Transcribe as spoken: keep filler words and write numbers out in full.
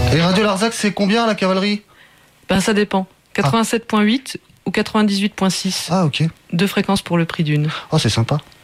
Et Radio Larzac, c'est combien la cavalerie? Ben ça dépend. quatre-vingt-sept virgule huit ou quatre-vingt-dix-huit virgule six. Ah ok. Deux fréquences pour le prix d'une. Oh c'est sympa.